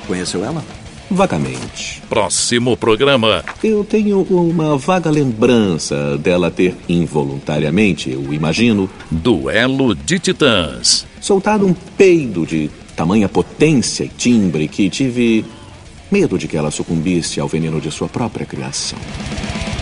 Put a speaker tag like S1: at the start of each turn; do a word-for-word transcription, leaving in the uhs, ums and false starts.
S1: Conheceu ela?
S2: Vagamente.
S3: Próximo programa.
S2: Eu tenho uma vaga lembrança dela ter involuntariamente, eu imagino,
S3: Duelo de Titãs.
S2: soltado um peido de tamanha potência e timbre que tive medo de que ela sucumbisse ao veneno de sua própria criação.